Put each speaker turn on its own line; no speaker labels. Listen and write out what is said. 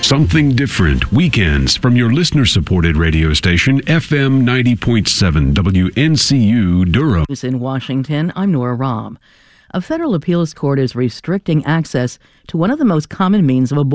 Something different weekends from your listener-supported radio station, FM 90.7 WNCU Durham.
In Washington, I'm Nora Rahm. A federal appeals court is restricting access to one of the most common means of abortion.